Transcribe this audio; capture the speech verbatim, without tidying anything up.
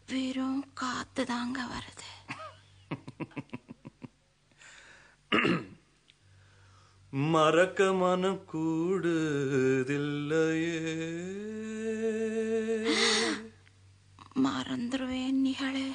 வெறும் காத்து தாங்க வருது. மறக்க மனம் கூடுதில்லையே. மறந்துருவேன் நிகழே